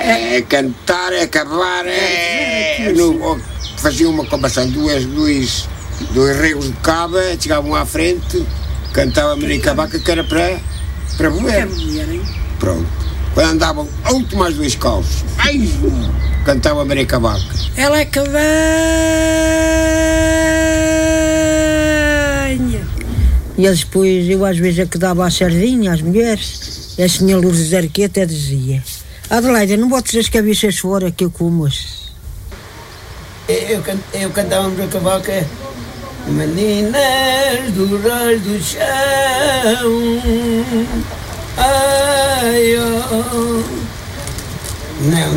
É cantar, é acabar, fazia uma combinação, dois regos de cava, chegavam à frente, cantava a Maria Cavaca, que era para beber. Pronto. Quando andavam a últimas duas calças, cantava a Maria Cavaca. Ela é que venha. E eles depois, eu às vezes é que dava a sardinha às mulheres, e a senhora Lourdes Arqueta dizia: Adelaide, não botes as cabeças fora que eu como-as. Eu cantava a Maria Cavaca. Meninas do raio do chão, ai, oh. Não.